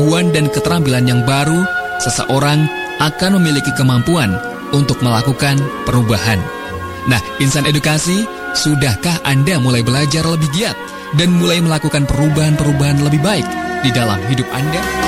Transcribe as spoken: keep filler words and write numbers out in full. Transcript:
pengetahuan dan keterampilan yang baru, seseorang akan memiliki kemampuan untuk melakukan perubahan. Nah, Insan Edukasi, sudahkah Anda mulai belajar lebih giat dan mulai melakukan perubahan-perubahan lebih baik di dalam hidup Anda?